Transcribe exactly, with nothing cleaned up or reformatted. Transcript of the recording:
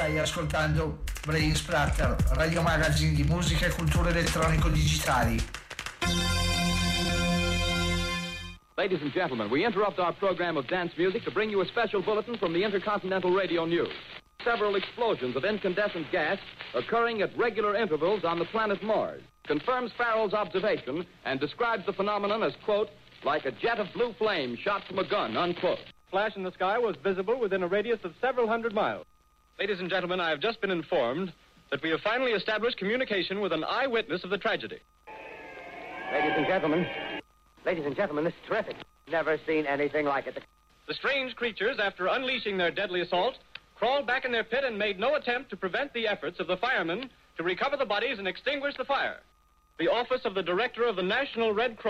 Stai ascoltando Brain Splatter, Radio Magazine di musica e cultura elettronico-digitali. Ladies and gentlemen, we interrupt our program of dance music to bring you a special bulletin from the Intercontinental Radio News. Several explosions of incandescent gas occurring at regular intervals on the planet Mars confirms Farrell's observation and describes the phenomenon as, quote, like a jet of blue flame shot from a gun, unquote. Flash in the sky was visible within a radius of several hundred miles. Ladies and gentlemen, I have just been informed that we have finally established communication with an eyewitness of the tragedy. Ladies and gentlemen, ladies and gentlemen, this is terrific. Never seen anything like it. The strange creatures, after unleashing their deadly assault, crawled back in their pit and made no attempt to prevent the efforts of the firemen to recover the bodies and extinguish the fire. The office of the director of the National Red Cross